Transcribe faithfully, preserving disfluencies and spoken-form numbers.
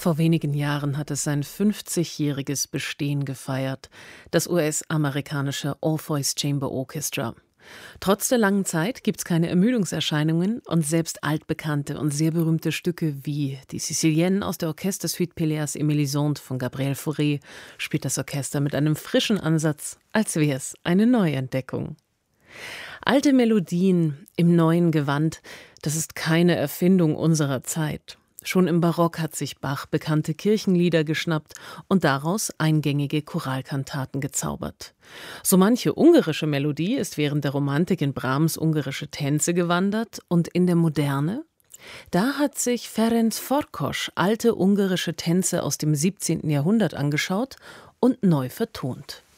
Vor wenigen Jahren hat es sein fünfzigjähriges Bestehen gefeiert, das U S-amerikanische Orpheus Chamber Orchestra. Trotz der langen Zeit gibt es keine Ermüdungserscheinungen und selbst altbekannte und sehr berühmte Stücke wie die Sicilienne aus der Orchestersuite Pelléas et Mélisande von Gabriel Fauré spielt das Orchester mit einem frischen Ansatz, als wäre es eine Neuentdeckung. Alte Melodien im neuen Gewand, das ist keine Erfindung unserer Zeit. Schon im Barock hat sich Bach bekannte Kirchenlieder geschnappt und daraus eingängige Choralkantaten gezaubert. So manche ungarische Melodie ist während der Romantik in Brahms ungarische Tänze gewandert und in der Moderne, da hat sich Ferenc Farkas alte ungarische Tänze aus dem siebzehnten Jahrhundert angeschaut und neu vertont.